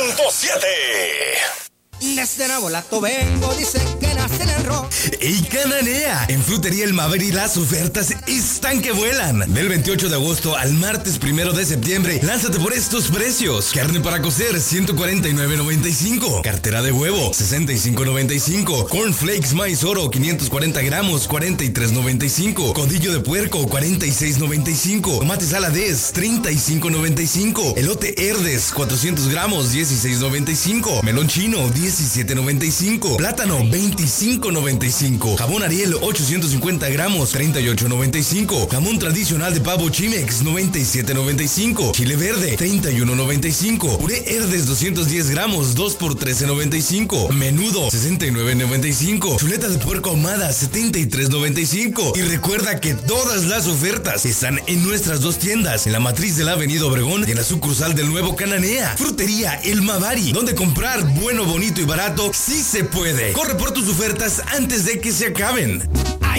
Desde Nabolato vengo, dicen que nace en el rock. ¡Ey, Cananea! En Frutería El Maveri las ofertas están que vuelan. Del 28 de agosto al martes 1 de septiembre, lánzate por estos precios. Carne para cocer, 149.95. Cartera de huevo, 65.95. Cornflakes maíz oro, 540 gramos, 43.95. Codillo de puerco, 46.95. Tomate saladez, 35.95. Elote Herdes, 400 gramos, 16.95. Melón chino, 17.95. Plátano, 25.95. Jabón Ariel, 850 gramos, 38.95. Jamón tradicional de pavo Chimex, 97.95. Chile verde, 31.95. Puré Herdes, 210 gramos, 2 por 13.95. Menudo, 69.95. Chuleta de puerco ahumada, 73.95. Y recuerda que todas las ofertas están en nuestras dos tiendas, en la matriz de la Avenida Obregón y en la sucursal del Nuevo Cananea. Frutería El Maveri, donde comprar bueno, bonito y barato sí se puede. Corre por tus ofertas antes de que se acaben.